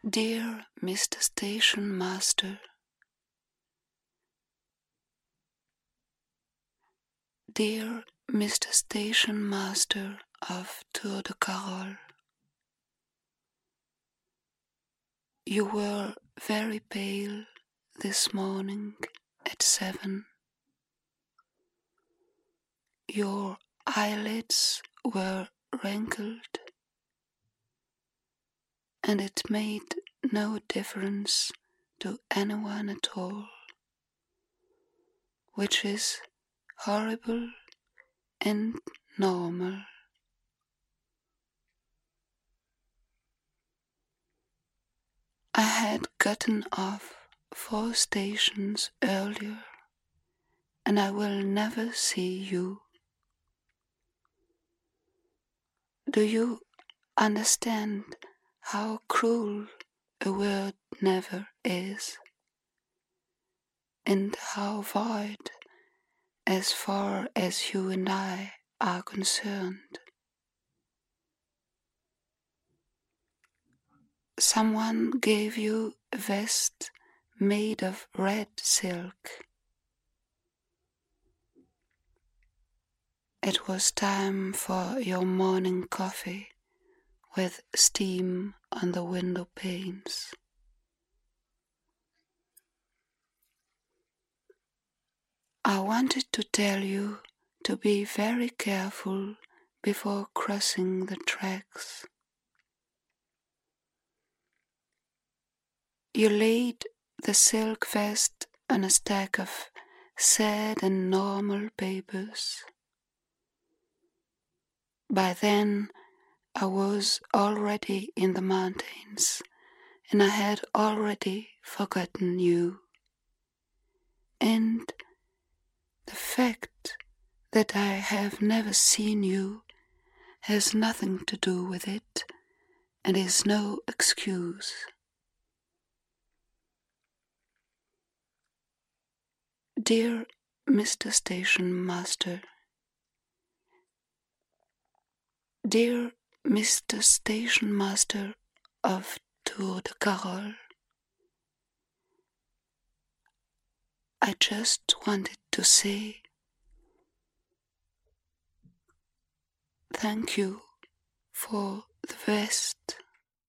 Dear Mr. Station Master, dear Mr. Station Master of Tour de Carole, you were very pale this morning at 7. Your eyelids were wrinkled, and it made no difference to anyone at all, which is horrible and normal. I had gotten off 4 stations earlier, and I will never see you. Do you understand how cruel a word never is, and how void as far as you and I are concerned? Someone gave you a vest made of red silk. It was time for your morning coffee with steam on the window panes. I wanted to tell you to be very careful before crossing the tracks. You laid the silk vest on a stack of sad and normal papers. By then, I was already in the mountains, and I had already forgotten you. And the fact that I have never seen you has nothing to do with it, and is no excuse. Dear Mr. Station Master, dear Mr. Station Master of Tour de Carole, I just wanted to say thank you for the vest.